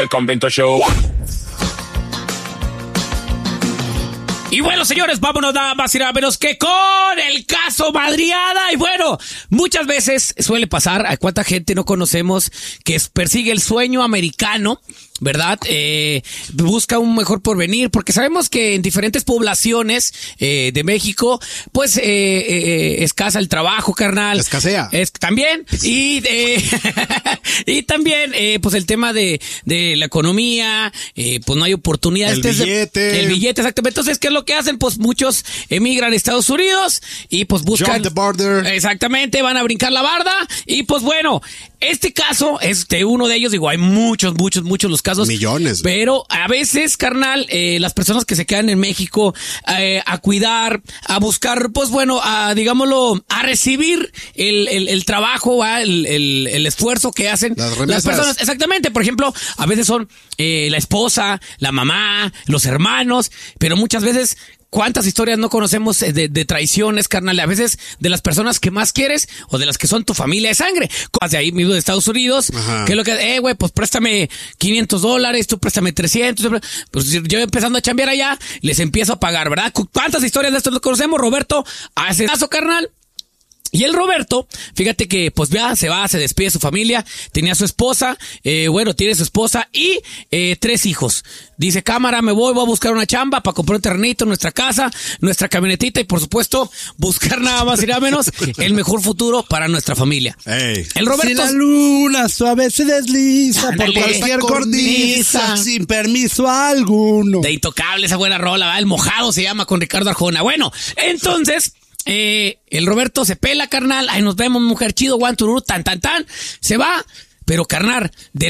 El Convento Show. Y bueno, señores, vámonos nada más y nada menos que con el caso Madriada. Y bueno, muchas veces suele pasar, a cuánta gente no conocemos que persigue el sueño americano, ¿verdad? Busca un mejor porvenir, porque sabemos que en diferentes poblaciones de México, pues escasa el trabajo, carnal. Escasea. También. Y y también, pues el tema de la economía, pues no hay oportunidades. El billete. El billete, exactamente. Entonces, ¿qué es lo que hacen? Pues muchos emigran a Estados Unidos y pues buscan... Jump the border. Exactamente, van a brincar la barda. Y pues bueno, este caso es de uno de ellos. Digo, hay muchos los casos. Millones. Pero a veces, carnal, las personas que se quedan en México a cuidar, a buscar, pues bueno, digámoslo, a recibir el trabajo, ¿va? El esfuerzo que hacen las personas. Exactamente, por ejemplo, a veces son la esposa, la mamá, los hermanos, pero muchas veces... ¿Cuántas historias no conocemos de traiciones, carnal? A veces de las personas que más quieres o de las que son tu familia de sangre. Cosas de ahí mismo de Estados Unidos. Ajá. Que es lo que, güey, pues préstame $500, tú préstame 300. Pues yo empezando a chambear allá, les empiezo a pagar, ¿verdad? ¿Cuántas historias de esto no conocemos? Roberto, hace caso, carnal. Y el Roberto, fíjate que pues ya se despide de su familia, tenía su esposa, tiene su esposa y 3 hijos. Dice, cámara, voy a buscar una chamba para comprar un terrenito en nuestra casa, nuestra camionetita y por supuesto buscar nada más y nada menos el mejor futuro para nuestra familia. Ey. El Roberto... Si la luna suave se desliza Ándale, por cualquier cornisa sin permiso alguno. De Intocable, esa buena rola, ¿verdad? El Mojado se llama con Ricardo Arjona. Bueno, entonces... el Roberto se pela, carnal. Ahí nos vemos, mujer chido, guantururu, tan. Se va, pero carnal, de